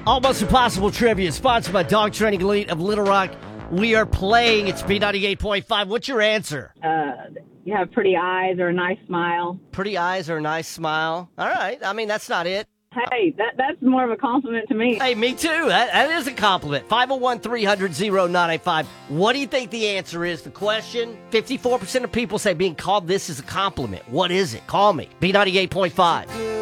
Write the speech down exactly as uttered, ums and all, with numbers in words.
Almost Impossible Trivia, sponsored by Dog Training Elite of Little Rock. We are playing. It's B ninety-eight point five. What's your answer? Uh, you have pretty eyes or a nice smile. Pretty eyes or a nice smile. All right. I mean, that's not it. Hey, that that's more of a compliment to me. Hey, me too. That, that is a compliment. five oh one, three hundred, oh nine eight five. What do you think the answer is? The question, fifty-four percent of people say being called this is a compliment. What is it? Call me. B ninety-eight point five.